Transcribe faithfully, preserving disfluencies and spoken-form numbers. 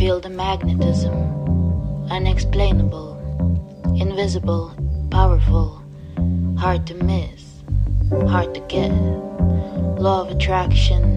feel the magnetism, unexplainable, invisible, powerful, hard to miss, hard to get. Law of attraction,